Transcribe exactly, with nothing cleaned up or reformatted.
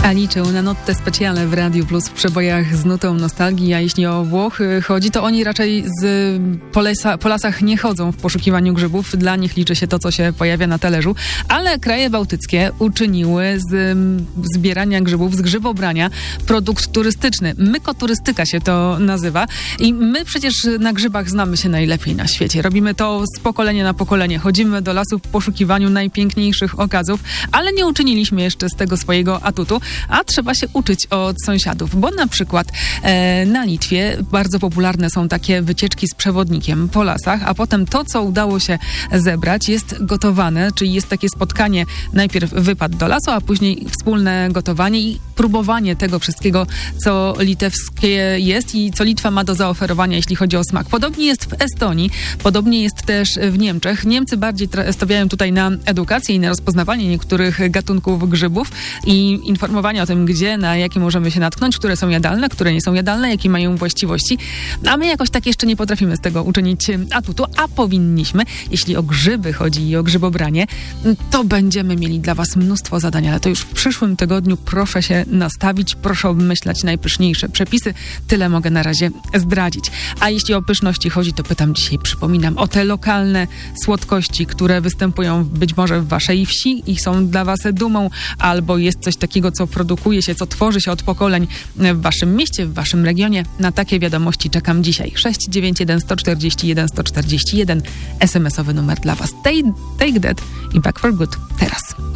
A liczył na notę specjalne w Radiu Plus w przebojach z nutą nostalgii, a jeśli o Włochy chodzi, to oni raczej z po, lesa, po lasach nie chodzą w poszukiwaniu grzybów. Dla nich liczy się to, co się pojawia na talerzu, ale kraje bałtyckie uczyniły z zbierania grzybów, z grzybobrania produkt turystyczny. Mykoturystyka się to nazywa i my przecież na grzybach znamy się najlepiej na świecie. Robimy to z pokolenia na pokolenie. Chodzimy do lasu w poszukiwaniu najpiękniejszych okazów, ale nie uczyniliśmy jeszcze z tego swojego atutu, a trzeba się uczyć od sąsiadów, bo na przykład e, na Litwie bardzo popularne są takie wycieczki z przewodnikiem po lasach, a potem to, co udało się zebrać, jest gotowane, czyli jest takie spotkanie, najpierw wypad do lasu, a później wspólne gotowanie i próbowanie tego wszystkiego, co litewskie jest i co Litwa ma do zaoferowania, jeśli chodzi o smak. Podobnie jest w Estonii, podobnie jest też w Niemczech. Niemcy bardziej tra- stawiają tutaj na edukację i na rozpoznawanie niektórych gatunków grzybów i informowanie o tym, gdzie, na jakie możemy się natknąć, które są jadalne, które nie są jadalne, jakie mają właściwości. A my jakoś tak jeszcze nie potrafimy z tego uczynić atutu, a powinniśmy. Jeśli o grzyby chodzi i o grzybobranie, to będziemy mieli dla was mnóstwo zadań, ale to już w przyszłym tygodniu proszę się nastawić, proszę obmyślać najpyszniejsze przepisy. Tyle mogę na razie zdradzić. A jeśli o pyszności chodzi, to pytam dzisiaj, przypominam, o te lokalne słodkości, które występują być może w waszej wsi i są dla was dumą, albo jest coś takiego, co produkuje się, co tworzy się od pokoleń w waszym mieście, w waszym regionie. Na takie wiadomości czekam dzisiaj. sześć dziewięć jeden sto czterdzieści jeden sto czterdzieści jeden es em esowy numer dla was. Take, take that i Back for Good teraz.